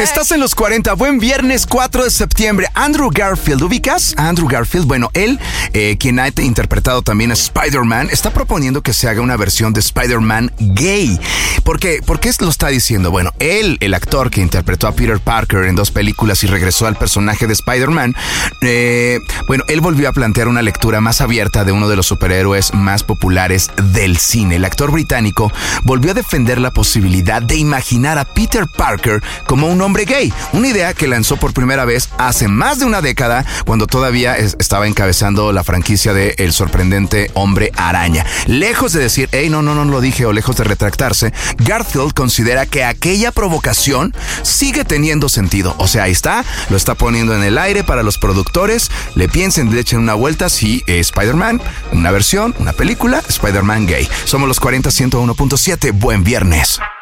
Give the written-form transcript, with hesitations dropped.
Estás en los 40. Buen viernes 4 de septiembre. Andrew Garfield, ¿ubicas? Andrew Garfield, bueno, él, quien ha interpretado también a Spider-Man, está proponiendo que se haga una versión de Spider-Man gay. ¿Por qué lo está diciendo? Bueno, él, el actor que interpretó a Peter Parker en 2 películas y regresó al personaje de Spider-Man, bueno, él volvió a plantear una lectura más abierta de uno de los superhéroes más populares del cine. El actor británico volvió a defender la posibilidad de imaginar a Peter Parker como un hombre gay, una idea que lanzó por primera vez hace más de una década, cuando todavía estaba encabezando la franquicia de El sorprendente Hombre Araña. Lejos de decir, hey, no lo dije, o lejos de retractarse, Garfield considera que aquella provocación sigue teniendo sentido. O sea, ahí está, lo está poniendo en el aire para los productores, le piensen, le echen una vuelta si Spider-Man, una versión, una película, Spider-Man gay. Somos los 40 101.7, buen viernes.